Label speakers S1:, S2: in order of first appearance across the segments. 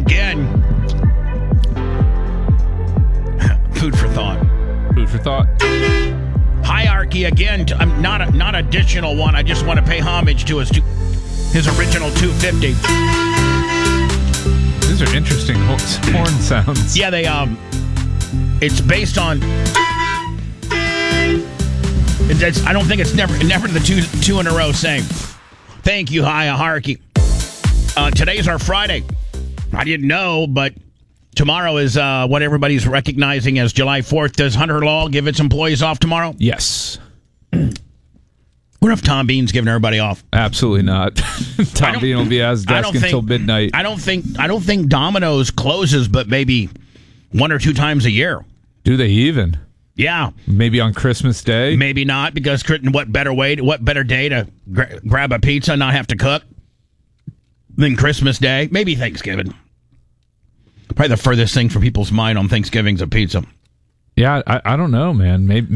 S1: again. Food for thought.
S2: Food for thought.
S1: Hierarchy again. Not additional one. I just want to pay homage to his original 250.
S2: These are interesting horn sounds.
S1: Yeah, they it's based on. I don't think it's never the two in a row same. Thank you, hierarchy. Today's our Friday. I didn't know, but tomorrow is what everybody's recognizing as July 4th. Does Hunter Law give its employees off tomorrow?
S2: Yes.
S1: What if Tom Bean's giving everybody off?
S2: Absolutely not. Tom Bean will be at his desk until midnight.
S1: I don't think Domino's closes, but maybe 1 or 2 times a year.
S2: Do they even?
S1: Yeah.
S2: Maybe on Christmas Day? Maybe
S1: not, because what better day to grab a pizza and not have to cook than Christmas Day? Maybe Thanksgiving. Probably the furthest thing from people's mind on Thanksgiving's a pizza.
S2: Yeah, I don't know, man. Maybe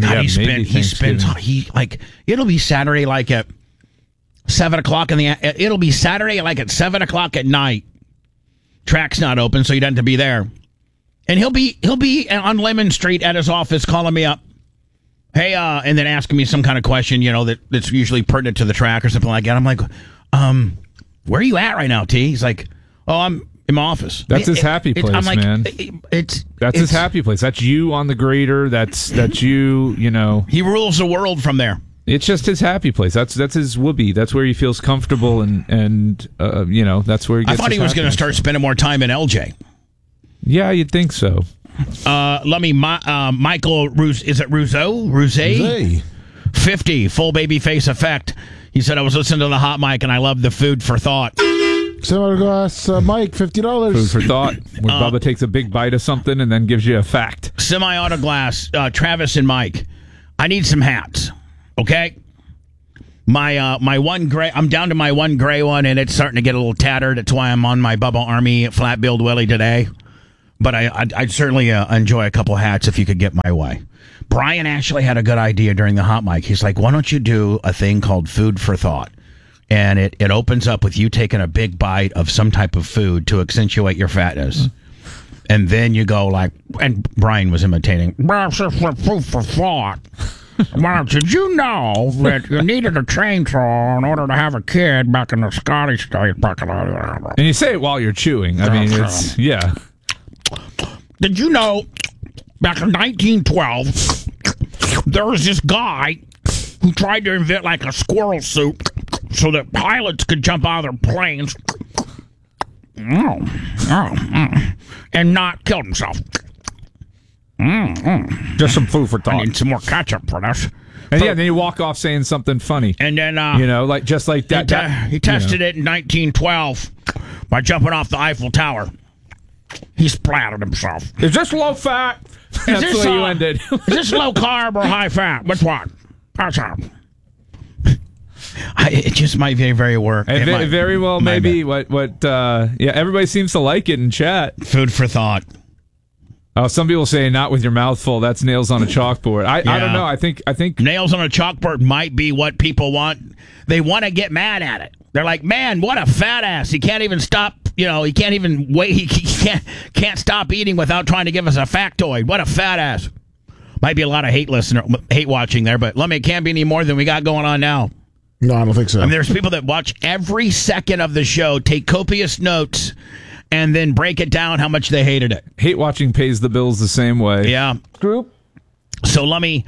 S1: it'll be Saturday like at 7 o'clock it'll be Saturday like at 7 o'clock at night. Track's not open, so you don't have to be there. And he'll be on Lemon Street at his office calling me up. Hey, and then asking me some kind of question, that's usually pertinent to the track or something like that. I'm like, where are you at right now, T? He's like, oh, I'm in my office.
S2: That's his happy place,
S1: I'm like,
S2: man. That's his happy place. That's you on the grader. That's you,
S1: He rules the world from there.
S2: It's just his happy place. That's his whoopee. That's where he feels comfortable and that's where he gets
S1: I thought he was going to start spending more time in LJ.
S2: Yeah, you'd think so.
S1: Michael is it Rousey? 50, full baby face effect. He said, I was listening to the hot mic and I love the food for thought.
S3: Somebody go ask Mike, $50.
S2: Food for thought. When Bubba takes a big bite of something and then gives you a fact.
S1: Semi-auto glass, Travis and Mike. I need some hats, okay? My one gray, I'm down to my one gray one and it's starting to get a little tattered. That's why I'm on my Bubba Army flat build Willie today. But I'd certainly enjoy a couple hats if you could get my way. Brian actually had a good idea during the hot mic. He's like, why don't you do a thing called Food for Thought? And it opens up with you taking a big bite of some type of food to accentuate your fatness. And then you go like, and Brian was imitating, Food for Thought. Well, did you know that you needed a chainsaw in order to have a kid back in the Scottish state?
S2: And you say it while you're chewing. I mean, it's, yeah.
S1: Did you know, back in 1912, there was this guy who tried to invent like a squirrel suit so that pilots could jump out of their planes and not kill himself.
S2: Just some food for thought.
S1: I need some more ketchup for this.
S2: And then you walk off saying something funny.
S1: And then,
S2: just like that.
S1: He tested it in 1912 by jumping off the Eiffel Tower. He splattered himself.
S2: Is this low fat? That's the way you ended.
S1: Is this low carb or high fat? Which one? That's all. It just might very work.
S2: Very well, maybe. Everybody seems to like it in chat.
S1: Food for thought.
S2: Oh, some people say not with your mouth full. That's nails on a chalkboard. I don't know. I think
S1: nails on a chalkboard might be what people want. They want to get mad at it. They're like, man, what a fat ass. He can't even stop. He can't even wait. He can't stop eating without trying to give us a factoid. What a fat ass. Might be a lot of hate watching there, but it can't be any more than we got going on now.
S3: No, I don't think so.
S1: I mean, there's people that watch every second of the show, take copious notes, and then break it down how much they hated it.
S2: Hate watching pays the bills the same way.
S1: Yeah.
S3: Group.
S1: So let me,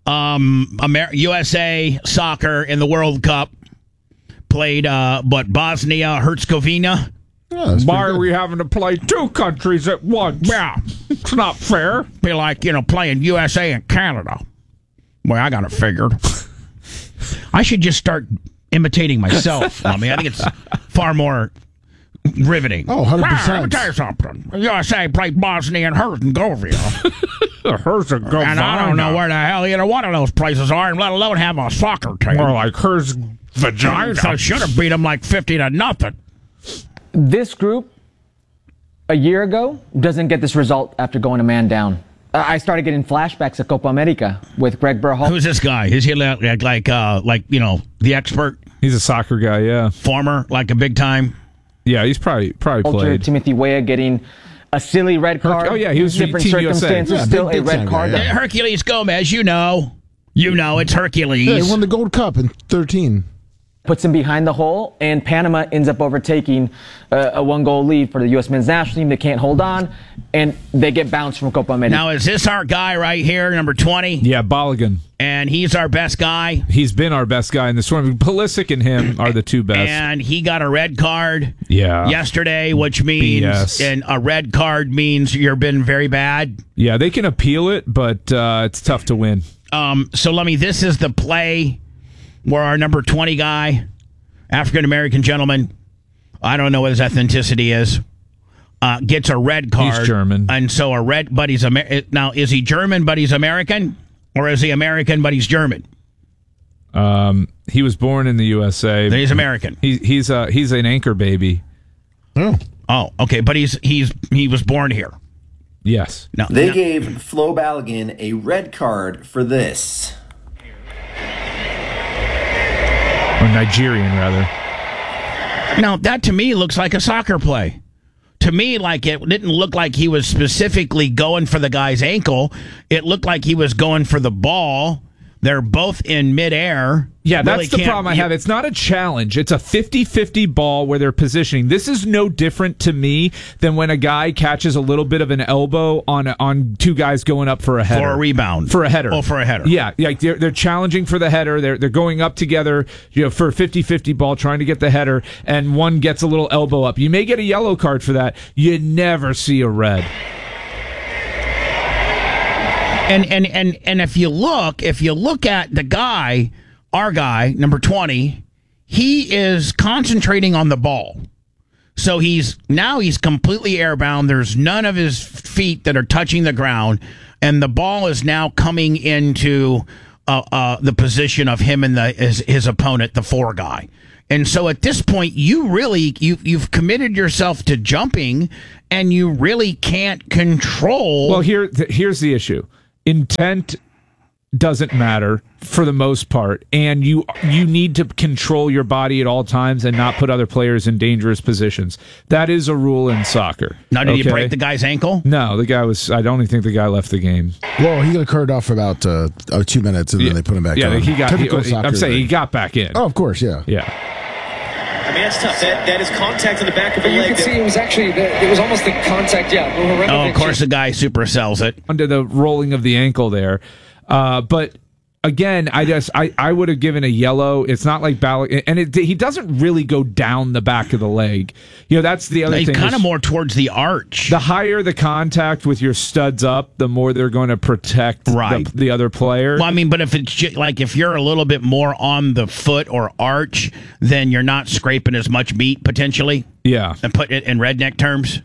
S1: USA soccer in the World Cup played, Bosnia Herzegovina.
S3: Yeah,
S2: why are we having to play 2 countries at once?
S1: Yeah.
S2: It's not fair.
S1: Be like, playing USA and Canada. Boy, I got it figured. I should just start imitating myself. I think it's far more riveting.
S3: Oh, 100%.
S1: Let me tell you something. USA played Bosnia and Herzegovina.
S2: Herzegovina.
S1: And I don't know where the hell either one of those places are, and let alone have a soccer team.
S2: More like vagina.
S1: I should have beat them like 50-0.
S4: This group, a year ago, doesn't get this result after going a man down. I started getting flashbacks of Copa America with Greg Berhalter.
S1: Who's this guy? Is he like the expert?
S2: He's a soccer guy, yeah.
S1: Former, like a big time?
S2: Yeah, he's probably
S4: Ultra
S2: played.
S4: Timothy Weah getting a silly red card.
S2: Oh, yeah, he was
S4: different
S2: Team USA.
S4: circumstances.
S3: Yeah,
S4: still
S3: big
S4: a red
S3: time
S4: card.
S3: guy, yeah.
S1: Hercules Gomez, you know it's Hercules.
S3: Yeah, he won the Gold Cup in 13.
S4: Puts him behind the hole, and Panama ends up overtaking a 1-goal lead for the U.S. men's national team. They can't hold on, and they get bounced from Copa America.
S1: Now, is this our guy right here, number 20?
S2: Yeah, Balogun.
S1: And he's our best guy?
S2: He's been our best guy in the tournament. Pulisic and him are the two best.
S1: And he got a red card yesterday, which means
S2: BS.
S1: and a red card means you've been very bad.
S2: Yeah, they can appeal it, but it's tough to win.
S1: So, Lummy, this is the play where our number 20 guy, African-American gentleman, I don't know what his ethnicity is, gets a red card.
S2: He's German.
S1: And so but he's now, is he German but he's American? Or is he American but he's German?
S2: He was born in the USA.
S1: Then he's American.
S2: He's an anchor baby.
S1: Oh, okay, but he was born here.
S2: Yes.
S1: No,
S5: They gave Flo Balogun a red card for this.
S2: Or Nigerian, rather.
S1: Now, that to me looks like a soccer play. To me, like it didn't look like he was specifically going for the guy's ankle. It looked like he was going for the ball. They're both in midair.
S2: Yeah, that's
S1: Really
S2: the problem I have. It's not a challenge. It's a 50-50 ball where they're positioning. This is no different to me than when a guy catches a little bit of an elbow on two guys going up for a header.
S1: For a rebound.
S2: For a header.
S1: Oh, for a header.
S2: Yeah, they're challenging for the header. They're going up together, for a 50-50 ball, trying to get the header, and one gets a little elbow up. You may get a yellow card for that. You never see a red.
S1: And if you look at the guy, our guy, number 20, he is concentrating on the ball. So he's completely airbound. There's none of his feet that are touching the ground, and the ball is now coming into the position of him and his opponent, the 4 guy. And so at this point, you've committed yourself to jumping, and you really can't control.
S2: Well, here's the issue. Intent doesn't matter for the most part, and you need to control your body at all times and not put other players in dangerous positions. That is a rule in soccer.
S1: Now, did he break the guy's ankle?
S2: No, the guy was. I don't even think the guy left the game.
S3: Well, he got carted off for about 2 minutes, and then they put him back on.
S2: Yeah, he got.
S3: I'm
S2: saying he got back in.
S3: Oh, of course, yeah.
S2: Yeah.
S6: I mean, that's tough. That is contact in the back of the leg.
S7: You can see it was actually, it was almost the contact, yeah.
S1: Oh, of course the guy supersells it.
S2: Under the rolling of the ankle there. But again, I would have given a yellow. It's not like Balogun, and he doesn't really go down the back of the leg. That's the other thing.
S1: He's kind of more towards the arch.
S2: The higher the contact with your studs up, the more they're going to protect the other player.
S1: Well, I mean, but if it's if you're a little bit more on the foot or arch, then you're not scraping as much meat potentially.
S2: Yeah,
S1: and put it in redneck terms.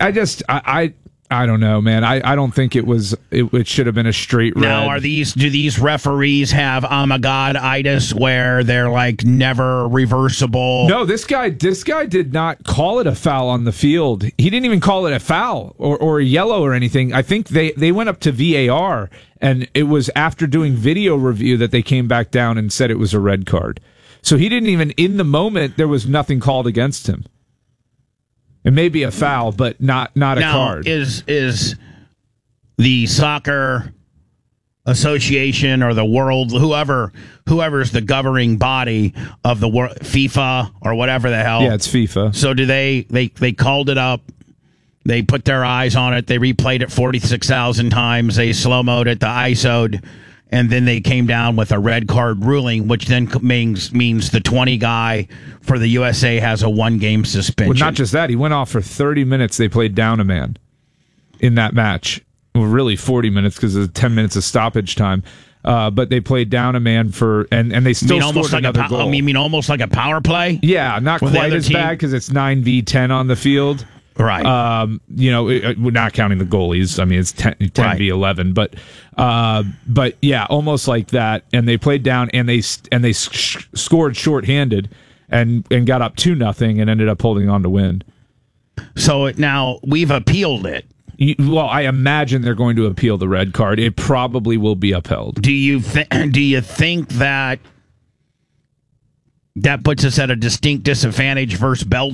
S2: I don't know, man. I don't think it should have been a straight red.
S1: Now, do these referees have Amagad-itis where they're like never reversible?
S2: No, this guy did not call it a foul on the field. He didn't even call it a foul or a yellow or anything. I think they went up to VAR, and it was after doing video review that they came back down and said it was a red card. So he didn't even, in the moment, there was nothing called against him. It may be a foul, but not a card.
S1: Is the soccer association or the world, whoever's the governing body of the world, FIFA or whatever the hell?
S2: Yeah, it's FIFA.
S1: So do they called it up? They put their eyes on it. They replayed it 46,000 times. They slow-moed it, the ISO'd, and then they came down with a red card ruling, which then means the 20 guy for the USA has a 1-game suspension.
S2: Well, not just that. He went off for 30 minutes. They played down a man in that match. Well, really 40 minutes because of 10 minutes of stoppage time. But they played down a man and they still scored another goal.
S1: You mean almost like a power play?
S2: Yeah, not quite as bad because it's 9v10 on the field.
S1: Right.
S2: We're not counting the goalies. I mean, it's 10v11, but yeah, almost like that. And they played down and they scored shorthanded and got up 2-0 and ended up holding on to win.
S1: So now we've appealed it.
S2: Well, I imagine they're going to appeal the red card. It probably will be upheld.
S1: Do you think that puts us at a distinct disadvantage versus Belgium?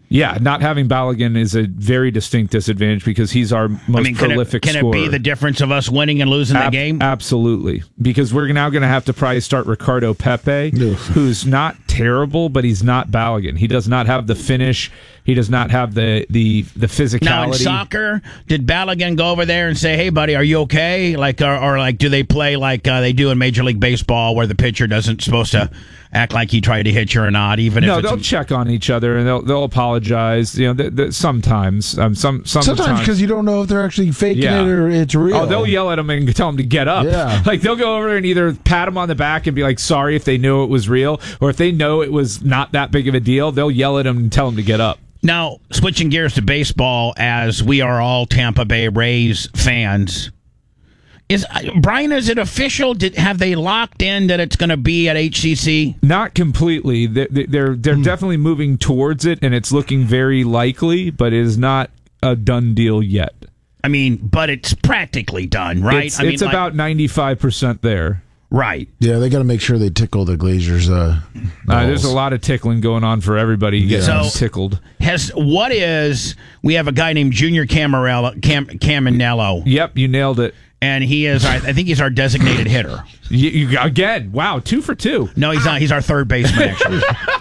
S2: Yeah, not having Balogun is a very distinct disadvantage because he's our most prolific
S1: scorer. Can it be the difference of us winning and losing the game?
S2: Absolutely. Because we're now going to have to probably start Ricardo Pepe, who's not terrible, but he's not Balogun. He does not have the finish. He does not have the physicality.
S1: Now, in soccer, did Balogun go over there and say, hey, buddy, are you okay? Like, or like, do they play like they do in Major League Baseball where the pitcher doesn't supposed to act like he tried to hit you or not? Even if
S2: they'll check on each other and they'll apologize. You know, sometimes, sometimes
S3: because you don't know if they're actually faking it or it's real.
S2: Oh, they'll yell at him and tell him to get up.
S3: Yeah.
S2: Like they'll go over and either pat him on the back and be like sorry if they knew it was real, or if they know it was not that big of a deal, they'll yell at him and tell him to get up.
S1: Now, switching gears to baseball, as we are all Tampa Bay Rays fans, Brian, is it official? Have they locked in that it's going to be at HCC?
S2: Not completely. They're definitely moving towards it, and it's looking very likely, but it is not a done deal yet.
S1: I mean, but it's practically done, right?
S2: It's about 95% there.
S1: Right.
S3: Yeah, they got to make sure they tickle the Glazers.
S2: There's a lot of tickling going on for everybody getting tickled.
S1: We have a guy named Junior Caminello.
S2: Yep, you nailed it.
S1: And he is, I think he's our designated hitter.
S2: Again, wow, 2 for 2.
S1: No, he's not. He's our third baseman, actually.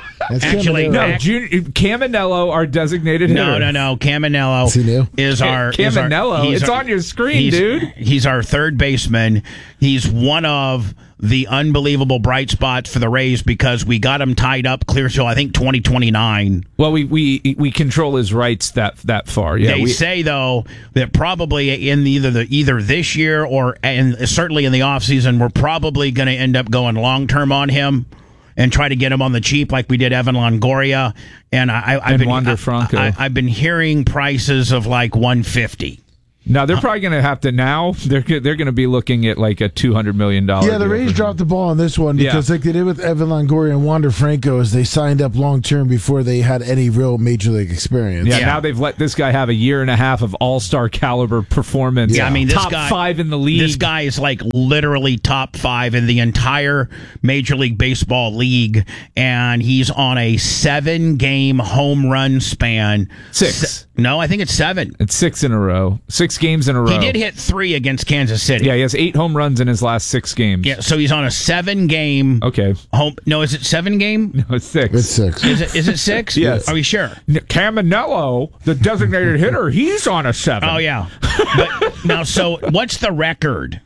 S2: Caminello, our designated hitter.
S1: No. Caminello is our...
S2: Caminello? It's on your screen, dude.
S1: He's our third baseman. He's one of the unbelievable bright spots for the Rays because we got him tied up clear till, I think, 2029.
S2: Well, we control his rights that far. Yeah,
S1: they say, though, that probably in either this year or certainly in the offseason, we're probably going to end up going long-term on him and try to get him on the cheap like we did Evan Longoria. And
S2: Wander Franco.
S1: I've been hearing prices of like $150.
S2: Now they're probably going to have to. Now they're going to be looking at like a $200 million.
S3: Yeah, the Rays dropped the ball on this one because like they did with Evan Longoria and Wander Franco, is they signed up long term before they had any real major league experience.
S2: Yeah, now they've let this guy have a year and a half of all-star caliber performance.
S1: Yeah, I mean,
S2: top 5 in the league.
S1: This guy is like literally top 5 in the entire Major League Baseball league, and he's on a 7-game home run span.
S2: 6.
S1: No, I think it's 7.
S2: It's 6 in a row. 6 games in a row.
S1: He did hit 3 against Kansas City.
S2: Yeah, he has 8 home runs in his last 6 games.
S1: Yeah, so he's on a 7-game.
S2: Okay.
S1: No, is it 7 game?
S2: No, it's 6.
S3: It's 6.
S1: Is it 6?
S2: Yes.
S1: Are we sure?
S2: Caminello, the designated hitter, he's on a 7.
S1: Oh yeah. But now, so what's the record?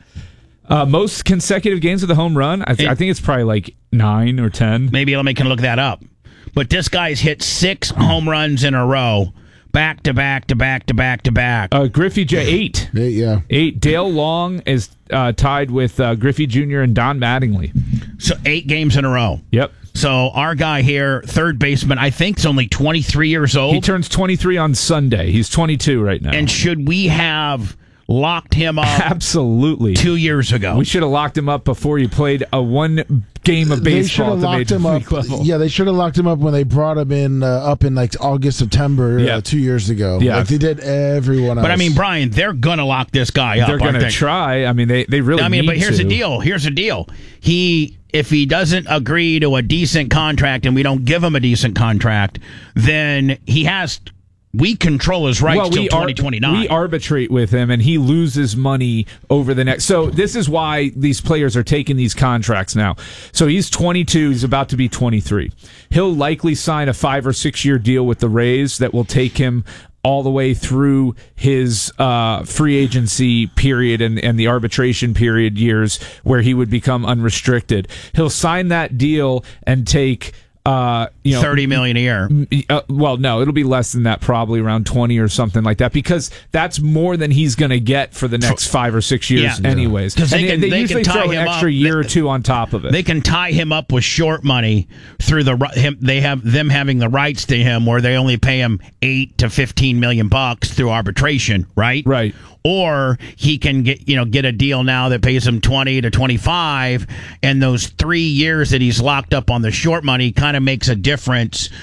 S2: Most consecutive games with a home run? I think it's probably like 9 or 10.
S1: Maybe I can look that up. But this guy's hit 6 home runs in a row. Back to back to back to back to back.
S2: Griffey J. 8.
S3: 8, yeah.
S2: 8. Dale Long is tied with Griffey Jr. and Don Mattingly.
S1: So 8 games in a row.
S2: Yep.
S1: So our guy here, third baseman, I think is only 23 years old.
S2: He turns 23 on Sunday. He's 22 right now.
S1: And should we have locked him up?
S2: Absolutely.
S1: 2 years ago.
S2: We should have locked him up before he played a 1 game of baseball at the Major League level.
S3: Yeah, they should have locked him up when they brought him in up in like August, September 2 years ago.
S2: Yeah.
S3: Like they did everyone else.
S1: But I mean, Brian, they're going to lock this guy up.
S2: They're going to try. I mean, they really need to.
S1: But here's the deal. If he doesn't agree to a decent contract and we don't give him a decent contract, then we control his rights till 2029.
S2: We arbitrate with him, and he loses money over the next. So this is why these players are taking these contracts now. So he's 22. He's about to be 23. He'll likely sign a 5 or 6 year deal with the Rays that will take him all the way through his free agency period and the arbitration period years where he would become unrestricted. He'll sign that deal and take
S1: $30 million a year.
S2: Well, no, it'll be less than that, probably around 20 or something like that, because that's more than he's going to get for the next 5 or 6 years, anyways.
S1: Because they
S2: usually
S1: can
S2: throw an extra year or 2 on top of it.
S1: They can tie him up with short money through they have them having the rights to him, where they only pay him $8 to $15 million through arbitration, right?
S2: Right.
S1: Or he can get a deal now that pays him 20 to 25, and those 3 years that he's locked up on the short money kind of makes a difference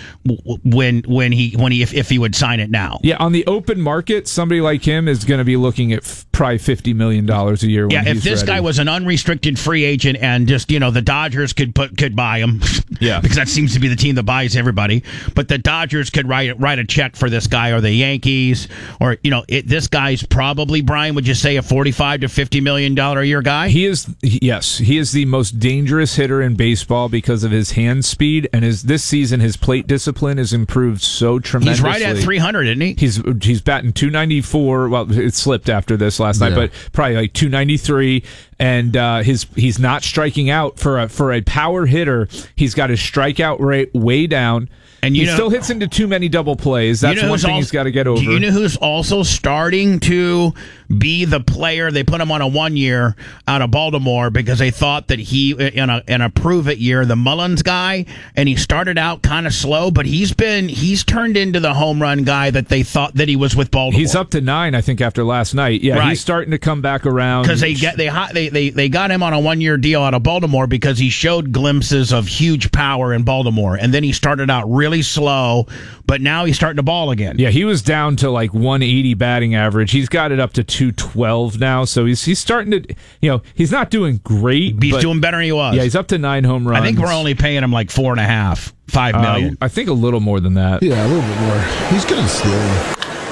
S1: if he would sign it now.
S2: Yeah, on the open market, somebody like him is going to be looking at probably $50 million a year. When
S1: if this guy was an unrestricted free agent and just, the Dodgers could buy him.
S2: Yeah.
S1: Because that seems to be the team that buys everybody. But the Dodgers could write a check for this guy, or the Yankees, or, this guy's probably, Brian, would you say a $45 to $50 million a year guy?
S2: He is the most dangerous hitter in baseball because of his hand speed, and this season his plate discipline has improved so tremendously.
S1: He's right at 300, isn't he?
S2: He's batting 294. Well, it slipped after this last night, but probably like 293. And he's not striking out for a power hitter. He's got his strikeout rate way down. And he still hits into too many double plays. That's one thing he's got to get over.
S1: You know who's also starting to be the player? They put him on a 1 year out of Baltimore because they thought that he, in a prove-it year, the Mullins guy, and he started out kind of slow, but he's turned into the home run guy that they thought that he was with Baltimore.
S2: He's up to 9, I think, after last night. Yeah, right. He's starting to come back around.
S1: Because they got him on a 1 year deal out of Baltimore because he showed glimpses of huge power in Baltimore, and then he started out really slow, but now he's starting to ball again.
S2: Yeah, he was down to like 180 batting average. He's got it up to 212 now, so he's starting to, he's not doing great.
S1: He's doing better than he was.
S2: Yeah, he's up to 9 home runs.
S1: I think we're only paying him like $4.5 million.
S2: I think a little more than that.
S3: Yeah, a little bit more. He's going to steal.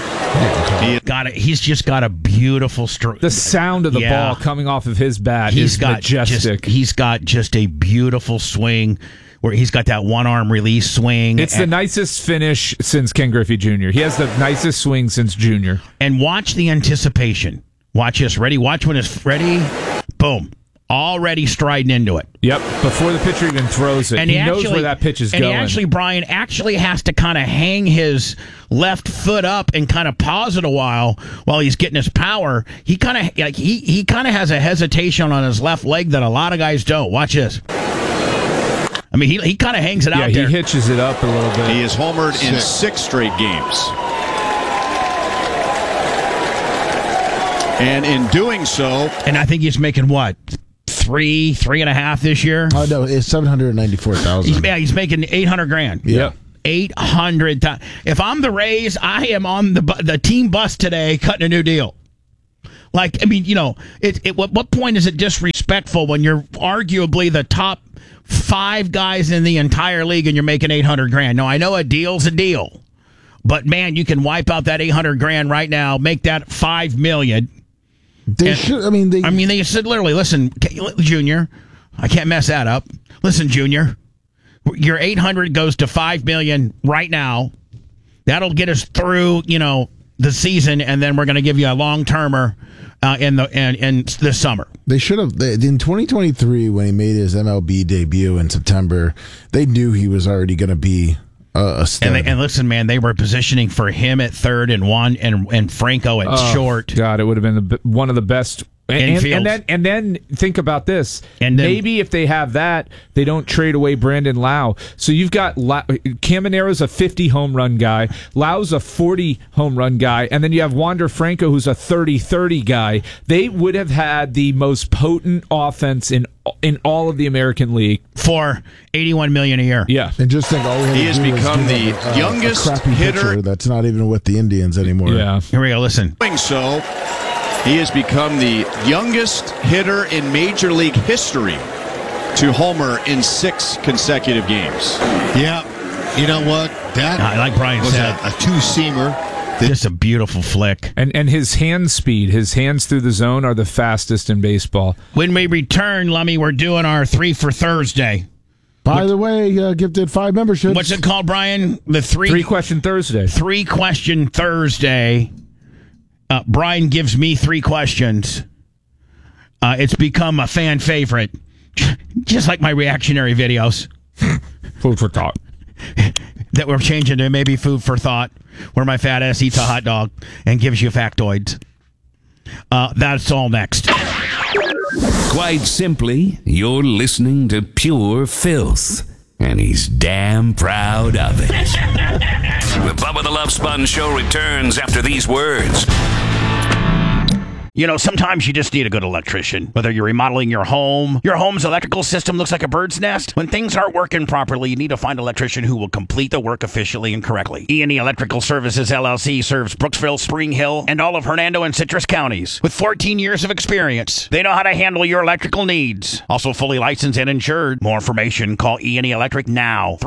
S1: He's just got a beautiful stroke.
S2: The sound of the ball coming off of his bat is majestic.
S1: He's got just a beautiful swing where he's got that one-arm release swing.
S2: It's the nicest finish since Ken Griffey Jr. He has the nicest swing since Junior.
S1: And watch the anticipation. Watch this. Ready? Watch when it's ready. Boom. Already striding into it.
S2: Yep. Before the pitcher even throws it. And he knows where that pitch is going.
S1: And Brian has to kind of hang his left foot up and kind of pause it a while he's getting his power. He kind of he kind of has a hesitation on his left leg that a lot of guys don't. Watch this. I mean, he kind of hangs it out there.
S2: Yeah, he hitches it up a little bit.
S8: He is homered in 6 straight games. And in doing so...
S1: And I think he's making what? 3.5 this year?
S3: Oh, no, it's $794,000.
S1: He's making $800,000.
S3: Yeah.
S1: 800. If I'm the Rays, I am on the team bus today cutting a new deal. Like, I mean, what point is it disrespectful when you're arguably the top 5 guys in the entire league and you're making $800,000? No, I know a deal's a deal, but man, you can wipe out that $800,000 right now, make that $5 million.
S3: They
S1: said literally, listen, Junior, I can't mess that up. Listen, Junior, your $800,000 goes to $5 million right now. That'll get us through, the season, and then we're going to give you a long-termer in this summer.
S3: They should have in 2023 when he made his MLB debut in September. They knew he was already going to be a stud.
S1: And listen, man, they were positioning for him at third and one, and Franco at short.
S2: God, it would have been one of the best. And then think about this. And then, maybe if they have that, they don't trade away Brandon Lau. So you've got Caminera's a 50 home run guy, Lau's a 40 home run guy, and then you have Wander Franco who's a 30-30 guy. They would have had the most potent offense in all of the American League
S1: for $81 million a year.
S2: Yeah,
S3: and just think
S8: he has become the youngest hitter
S3: that's not even with the Indians anymore.
S2: Yeah,
S1: here we go. Listen.
S8: So he has become the youngest hitter in Major League history to homer in 6 consecutive games.
S9: Yeah, you know what? That
S1: like Brian said,
S9: a 2-seamer.
S1: Just a beautiful flick.
S2: And his hand speed, his hands through the zone are the fastest in baseball.
S1: When we return, Lummy, we're doing our 3 for Thursday.
S3: By the way, gifted 5 memberships.
S1: What's it called, Brian? The
S2: 3-question Thursday.
S1: 3-question Thursday. Brian gives me 3 questions. It's become a fan favorite, just like my reactionary videos.
S2: Food for thought.
S1: That we're changing to maybe food for thought, where my fat ass eats a hot dog and gives you factoids. That's all next.
S10: Quite simply, you're listening to pure filth, and he's damn proud of it. The Bubba the Love Sponge Show returns after these words.
S1: You know, sometimes you just need a good electrician. Whether you're remodeling your home's electrical system looks like a bird's nest. When things aren't working properly, you need to find an electrician who will complete the work efficiently and correctly. E&E Electrical Services LLC serves Brooksville, Spring Hill, and all of Hernando and Citrus counties. With 14 years of experience, they know how to handle your electrical needs. Also fully licensed and insured. More information, call E&E Electric now.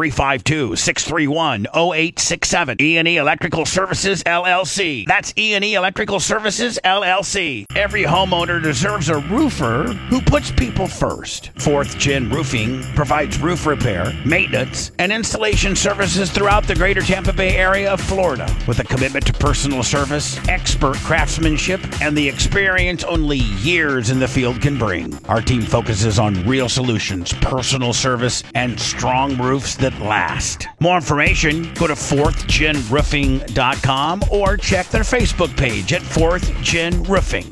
S1: 352-631-0867. E&E Electrical Services LLC. That's E&E Electrical Services LLC. Every homeowner deserves a roofer who puts people first. Fourth Gen Roofing provides roof repair, maintenance, and installation services throughout the greater Tampa Bay area of Florida. With a commitment to personal service, expert craftsmanship, and the experience only years in the field can bring. Our team focuses on real solutions, personal service, and strong roofs that last. More information, go to fourthgenroofing.com or check their Facebook page at 4th Gen Roofing.